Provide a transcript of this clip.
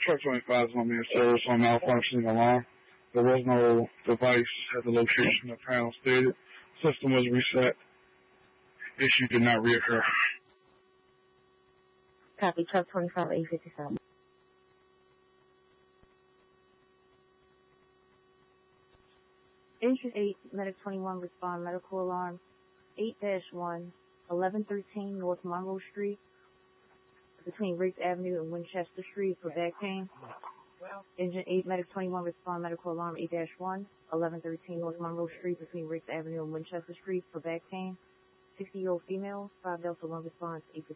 Truck 25 is on being service on malfunctioning alarm. There was no device at the location the panel stated. System was reset. Issue did not reoccur. Copy. Truck 25, 857. Engine 8, Medic 21, respond medical alarm 8-1, 1113 North Monroe Street, between Riggs Avenue and Winchester Street for back pain. Engine 8, Medic 21, respond medical alarm 8-1, 1113 North Monroe Street, between Riggs Avenue and Winchester Street for back pain. 60-year-old female, 5 Delta 1 response 857.